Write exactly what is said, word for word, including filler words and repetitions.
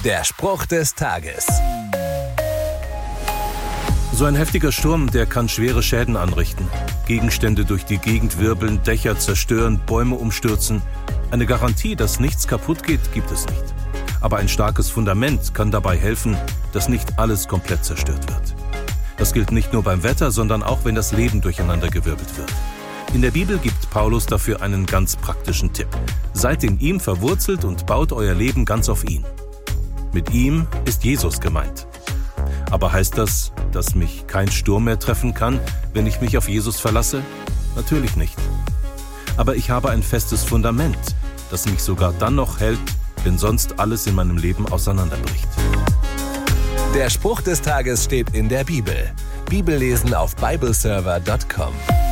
Der Spruch des Tages. So ein heftiger Sturm, der kann schwere Schäden anrichten. Gegenstände durch die Gegend wirbeln, Dächer zerstören, Bäume umstürzen. Eine Garantie, dass nichts kaputt geht, gibt es nicht. Aber ein starkes Fundament kann dabei helfen, dass nicht alles komplett zerstört wird. Das gilt nicht nur beim Wetter, sondern auch, wenn das Leben durcheinandergewirbelt wird. In der Bibel gibt Paulus dafür einen ganz praktischen Tipp. Seid in ihm verwurzelt und baut euer Leben ganz auf ihn. Mit ihm ist Jesus gemeint. Aber heißt das, dass mich kein Sturm mehr treffen kann, wenn ich mich auf Jesus verlasse? Natürlich nicht. Aber ich habe ein festes Fundament, das mich sogar dann noch hält, wenn sonst alles in meinem Leben auseinanderbricht. Der Spruch des Tages steht in der Bibel. Bibellesen auf bibleserver punkt com.